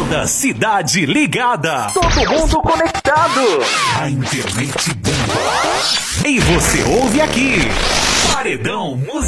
Toda a cidade ligada. Todo mundo conectado. A internet bomba. E você ouve aqui. Paredão Musical.